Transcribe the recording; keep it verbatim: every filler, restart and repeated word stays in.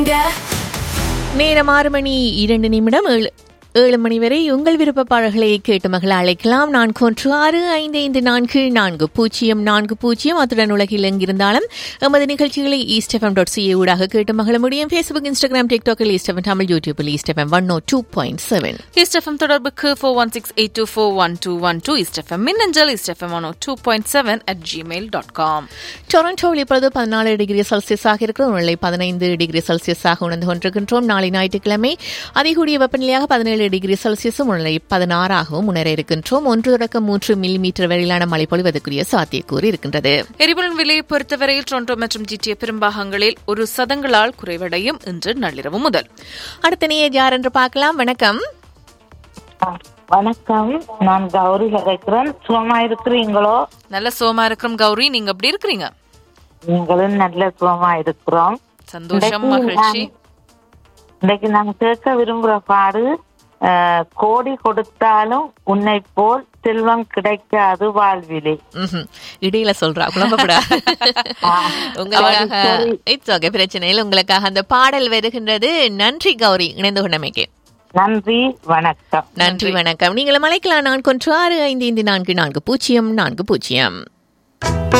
நேரம் ஆறு மணி இரண்டு நிமிடம் ஏழு ஏழு மணி வரை உங்கள் விருப்ப பாடல்களை கேட்டு மகள அழைக்கலாம். நான்கு ஒன்று ஆறு ஐந்து ஐந்து நான்கு நான்கு பூஜ்ஜியம் நான்கு பூஜ்ஜியம். அத்துடன் உலகில் எங்கிருந்தாலும் எமது நிகழ்ச்சிகளை ஈஸ்ட் எஃப்எம் டாட் சிஏ ஊடாக கேட்டு மகள முடியும். Facebook, Instagram, டிக்டாக்கில் east FM Tamil, யூடியூபில் ஈஸ்ட் எஃப்எம் ஒன் ஓ two point seven. East FM தொடர்புக்கு four one six eight two four one two one two. East FM மின்னஞ்சல் east FM one O two point seven at Gmail dot com. டொரண்டோவில் இப்பொழுது பதினாலு degree செல்சியஸாக இருக்கிறது. உணர்நிலை பதினைந்து degree செல்சியஸாக உணர்ந்து கொண்டிருக்கின்றோம். நாளை ஞாயிற்றுக்கிழமை அதிகூடிய வெப்பநிலையாக பதினேழு டிகிரி செல்சியஸும் உணர்நிலை பதினாறாகவும் உணர இருக்கின்றோம். ஒன்று தொடக்கம் மூன்று மில்லிமீட்டர் வரையிலான மழை பொழிவதற்குரிய சாத்தியக்கூறு இருக்கின்றது. எரிபொருள் விலையை பொறுத்தவரையில் டொரண்டோ மற்றும் ஜிடிஏ பெரும்பாகங்களில் ஒரு சதங்களால் குறைவடையும் இன்று நள்ளிரவு முதல். அடுத்த நேயர் யார் என்று பார்க்கலாம். வணக்கம். வணக்கம், நான் கௌரி இருக்கிறேன். சுகமா இருக்கிறீங்களோ? நல்ல சுகமா இருக்கிறோம் கௌரி, நீங்க எப்படி இருக்கிறீங்க? நீங்களும் நல்ல சுகமா இருக்கிறோம். சந்தோஷம், மகிழ்ச்சி. இன்னைக்கு நாங்க கேட்க விரும்புற பாடு, கோடி கொடுத்தாலும் உன்னை போல் செல்வம் கிடைக்காது வாழ்விலே. இடையில சொல்றா, குழம்பப்படா. உங்களுக்காக இட்ஸ் ஓகே, பிரச்சனையில் உங்களுக்காக அந்த பாடல் வருகின்றது. நன்றி கௌரி, இணைந்து கொண்டமைக்கு நன்றி. வணக்கம். நன்றி, வணக்கம். நீங்களும் அழைக்கலாம். நான்கு ஒன்று ஆறு ஐந்து ஐந்து நான்கு நான்கு பூஜ்ஜியம் நான்கு பூஜ்ஜியம்.